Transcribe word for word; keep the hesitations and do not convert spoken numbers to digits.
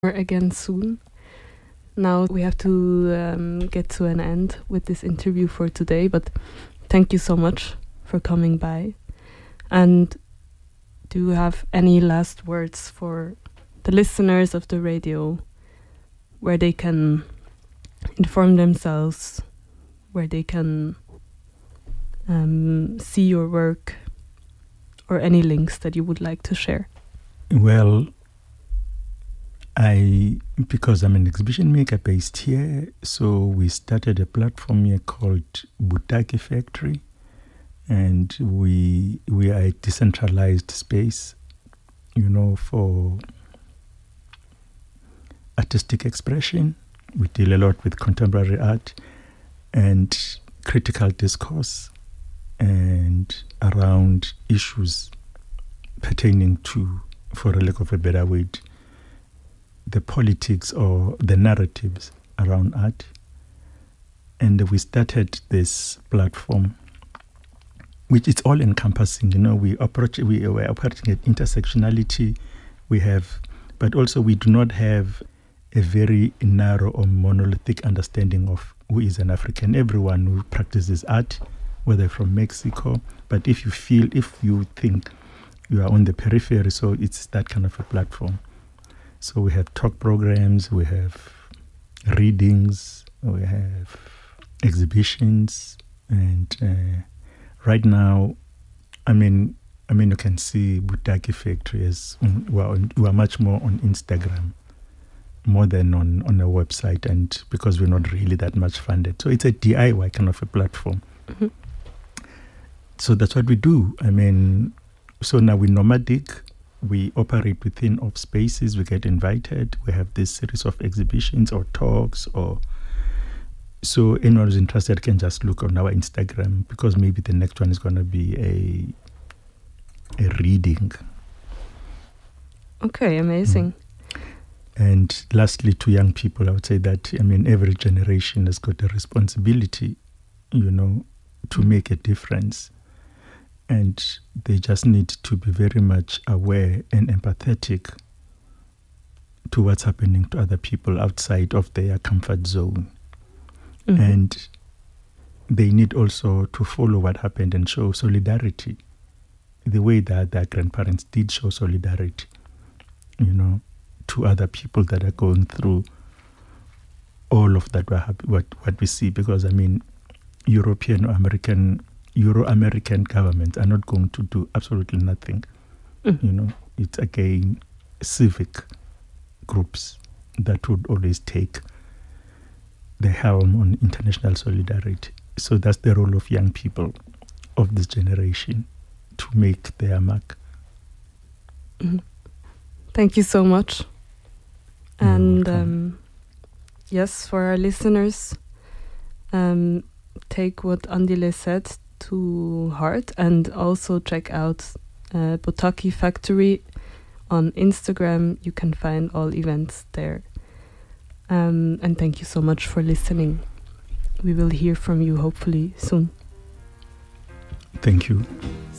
again soon. Now we have to um, get to an end with this interview for today, but thank you so much for coming by. And do you have any last words for the listeners of the radio, where they can inform themselves, where they can um, see your work, or any links that you would like to share? Well, I, because I'm an exhibition maker based here, so we started a platform here called Butaki Factory, and we we are a decentralized space, you know, for artistic expression. We deal a lot with contemporary art and critical discourse and around issues pertaining to, for a lack of a better word, the politics or the narratives around art. And we started this platform, which is all encompassing. You know, we approach we are operating at intersectionality. We have, but also we do not have a very narrow or monolithic understanding of who is an African. Everyone who practices art, whether from Mexico, but if you feel, if you think you are on the periphery, so it's that kind of a platform. So we have talk programs, we have readings, we have exhibitions, and uh, right now, I mean, I mean, you can see Butaki Factory as we are, on, we are much more on Instagram, more than on, on a website, and because we're not really that much funded. So it's a D I Y kind of a platform. Mm-hmm. So that's what we do. I mean, so now we're nomadic. We operate within of spaces. We get invited. We have this series of exhibitions or talks, or so anyone who's interested can just look on our Instagram, because maybe the next one is going to be a a reading. Okay, amazing. Mm. And lastly, to young people, I would say that, I mean, every generation has got a responsibility, you know, to make a difference. And they just need to be very much aware and empathetic to what's happening to other people outside of their comfort zone. Mm-hmm. And they need also to follow what happened and show solidarity, the way that their grandparents did show solidarity, you know, to other people that are going through all of that, what, what we see. Because, I mean, European or American Euro-American governments are not going to do absolutely nothing. Mm. You know, it's again civic groups that would always take the helm on international solidarity. So that's the role of young people of this generation, to make their mark. Mm. Thank you so much. You're and um, yes, for our listeners, um, take what Andile said to heart, and also check out uh, Butaki Factory on Instagram. You can find all events there. Um, and thank you so much for listening. We will hear from you hopefully soon. Thank you.